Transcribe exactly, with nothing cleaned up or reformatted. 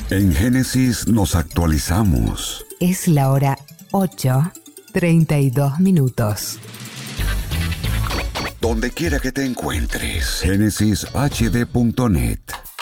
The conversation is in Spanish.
En Génesis nos actualizamos. Es la hora ocho, treinta y dos minutos. Donde quiera que te encuentres, génesis h d punto net.